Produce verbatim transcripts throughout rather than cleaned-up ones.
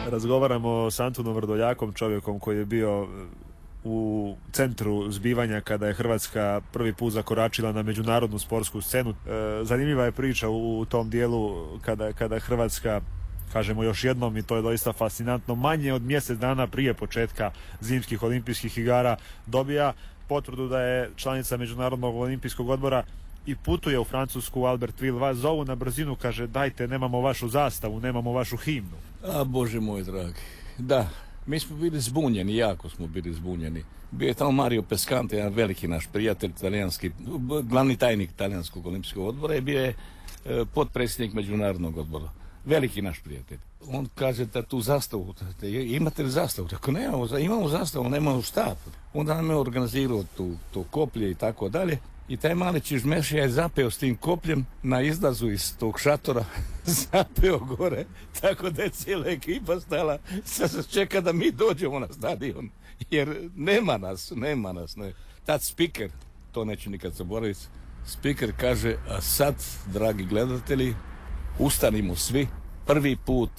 Razgovaramo s Antunom Vrdoljakom, čovjekom koji je bio u centru zbivanja kada je Hrvatska prvi put zakoračila na međunarodnu sportsku scenu. Zanimljiva je priča u tom dijelu kada, kada Hrvatska, kažemo još jednom, i to je doista fascinantno, manje od mjesec dana prije početka zimskih olimpijskih igara dobija potvrdu da je članica Međunarodnog olimpijskog odbora i putuje u Francusku, u Albertville. Vas zovu na brzinu, kaže dajte, nemamo vašu zastavu, nemamo vašu himnu. A Bože moj dragi, da, mi smo bili zbunjeni, jako smo bili zbunjeni. Bio je tamo Mario Pescante, jedan veliki naš prijatelj, talijanski, glavni tajnik Talijanskog olimpijskog odbora, i bio je e, potpredsjednik Međunarodnog odbora. Veliki naš prijatelj. On kaže da tu zastavu, imate li zastavu? Tako nemamo, imamo zastavu, nemamo štab. Onda nam je organizirao tu, to koplje i tako dalje. I taj mali čižmešija je zapeo s tim kopljem na izlazu iz tog šatora, zapeo gore, tako da je cijela ekipa stala, sad se čeka da mi dođemo na stadion, jer nema nas, nema nas. Ne. Tad speaker, to neću nikad zaboraviti, speaker kaže, a sad, dragi gledatelji, ustanimo svi, prvi put,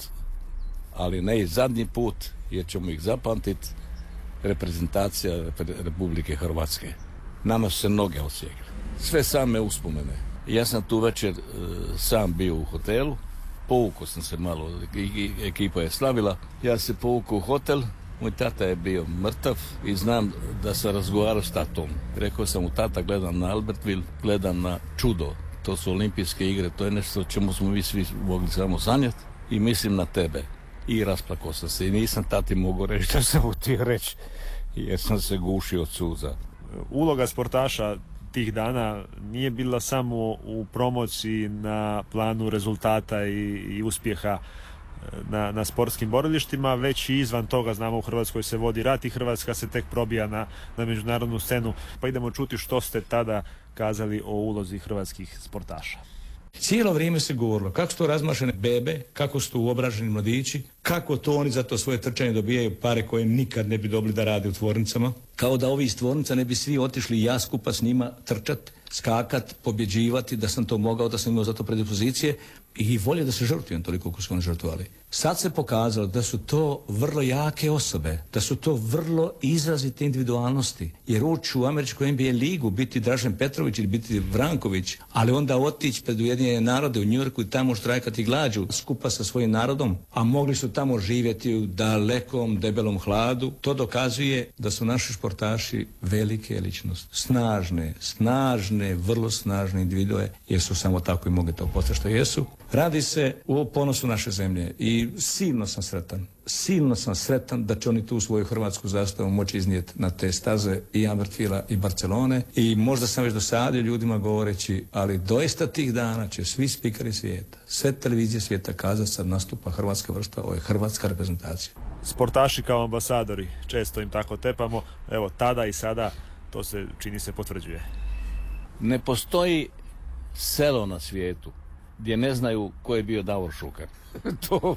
ali ne i zadnji put, jer ćemo ih zapamtiti, reprezentacija Republike Hrvatske. Nama su se noge odsjekle. Sve same uspomene. Ja sam tu večer e, sam bio u hotelu, povukao sam se malo, ekipa je slavila, ja se povukao u hotel, moj tata je bio mrtav i znam da sam razgovarao s tatom. Rekao sam mu, tata, gledam na Albertville, gledam na čudo, to su olimpijske igre, to je nešto o čemu smo mi svi mogli samo sanjati i mislim na tebe. I rasplakao sam se i nisam tati mogao reći što sam htio reći, jer sam se gušio od suza. Uloga sportaša tih dana nije bila samo u promociji na planu rezultata i, i uspjeha na, na sportskim borilištima, već i izvan toga. Znamo, u Hrvatskoj se vodi rat i Hrvatska se tek probija na, na međunarodnu scenu. Pa idemo čuti što ste tada kazali o ulozi hrvatskih sportaša. Cijelo vrijeme se govorilo kako su to razmašene bebe, kako su to uobraženi mladići, kako to oni za to svoje trčanje dobijaju pare koje nikad ne bi dobili da rade u tvornicama. Kao da ovi iz tvornica ne bi svi otišli i ja skupa s njima trčat, skakat, pobjeđivati, da sam to mogao, da sam imao za to predispozicije i volje da se žrtvujem toliko kako su oni žrtvovali. Sad se pokazalo da su to vrlo jake osobe, da su to vrlo izrazite individualnosti. Jer ući u američku N B A ligu, biti Dražen Petrović ili biti Vranković, ali onda otići pred Ujedinjene narode u Njujorku i tamo štrajkati glađu skupa sa svojim narodom, a mogli su tamo živjeti u dalekom, debelom hladu, to dokazuje da su naši športaši velike ličnosti. Snažne, snažne, vrlo snažne individue, jer su samo tako i mogli to postati što jesu. Radi se o ponosu naše zemlje i silno sam sretan, silno sam sretan da će oni tu svoju hrvatsku zastavu moći iznijeti na te staze i Albertvilla i Barcelone. I možda sam već dosadio ljudima govoreći, ali doista tih dana će svi spikeri svijeta, sve televizije svijeta kazati, sad nastupa hrvatska vrsta, ovo je hrvatska reprezentacija. Sportaši kao ambasadori, često im tako tepamo, evo tada i sada to se, čini se, potvrđuje. Ne postoji selo na svijetu gdje ne znaju ko je bio Davor Šuker. To,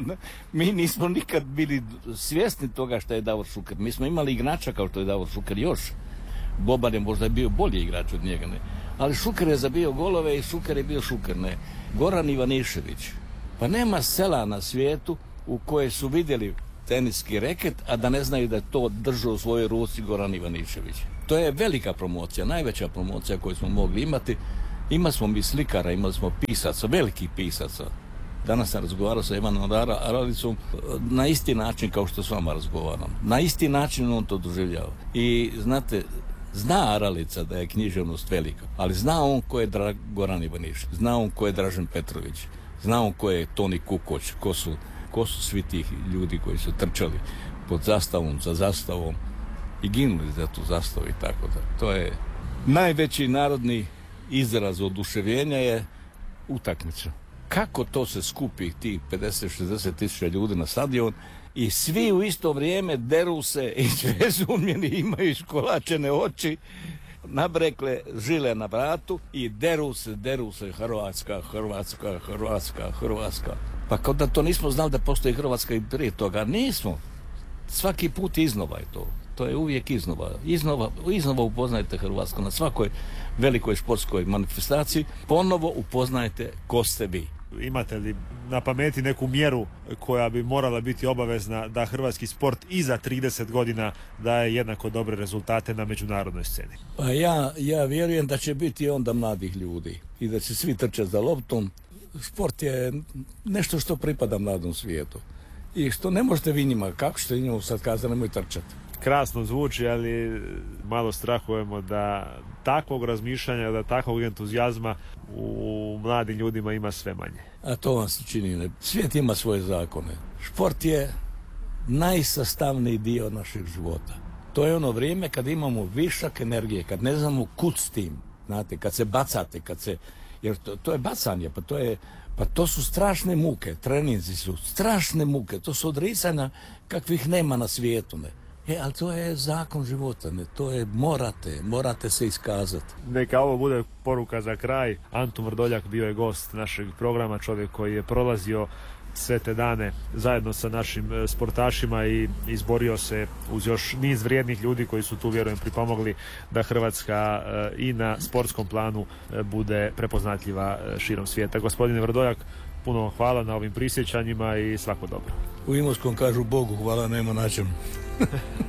mi nismo nikad bili svjesni toga što je Davor Šuker. Mi smo imali igrača kao što je Davor Šuker još. Boban je možda bio bolji igrač od njega, ne. Ali Šuker je zabio golove i Šuker je bio Šuker, ne. Goran Ivanišević. Pa nema sela na svijetu u koje su vidjeli teniski reket, a da ne znaju da je to držao u svojoj ruci Goran Ivanišević. To je velika promocija, najveća promocija koju smo mogli imati. Imali smo mi slikara, imali smo pisaca, velikih pisaca. Danas sam razgovarao sa Ivanom Aralicom na isti način kao što s vama razgovaram. Na isti način on to doživljava. I znate, zna Aralica da je književnost velika, ali zna on ko je Dra- Goran Ivanišević, zna on ko je Dražen Petrović, zna on ko je Toni Kukoč, ko su, ko su svi tih ljudi koji su trčali pod zastavom, za zastavom i ginuli za tu zastavu i tako da. To je najveći narodni izraz oduševljenja je utakmica. Kako to se skupi tih pedeset šezdeset tisuća ljudi na stadion i svi u isto vrijeme deru se i bezumljeni, imaju školačene oči, nabrekle žile na vratu i deru se, deru se Hrvatska, Hrvatska, Hrvatska, Hrvatska. Pa kao da to nismo znali da postoji Hrvatska i prije toga. Nismo. Svaki put iznova je to. To je uvijek iznova. Iznova, iznova upoznajete Hrvatsku na svakoj velikoj športskoj manifestaciji. Ponovo upoznajete ko ste vi. Imate li na pameti neku mjeru koja bi morala biti obavezna da hrvatski sport i za trideset godina daje jednako dobre rezultate na međunarodnoj sceni? Pa ja, ja vjerujem da će biti onda mladih ljudi i da će svi trčati za loptom. Sport je nešto što pripada mladom svijetu i što ne možete vi njima, kako ćete njima sad kazati, nemoj trčati. Krasno zvuči, ali malo strahujemo da takvog razmišljanja, da takvog entuzijazma u mladim ljudima ima sve manje. A to vam se čini. Ne. Svijet ima svoje zakone. Šport je najsastavniji dio našeg života. To je ono vrijeme kad imamo višak energije, kad ne znamo kud s tim. Znate, kad se bacate, kad se... Jer to, to je bacanje, pa to je... Pa to su strašne muke, treninzi su strašne muke, to su odricanja kakvih nema na svijetu, ne. E, ali to je zakon života, ne, to je, morate, morate se iskazati. Neka ovo bude poruka za kraj. Antun Vrdoljak bio je gost našeg programa, čovjek koji je prolazio sve te dane zajedno sa našim sportašima i izborio se uz još niz vrijednih ljudi koji su tu, vjerujem, pripomogli da Hrvatska i na sportskom planu bude prepoznatljiva širom svijeta. Gospodine Vrdoljak, puno hvala na ovim prisjećanjima i svako dobro. U Imotskom kažu Bogu hvala, nema na čemu.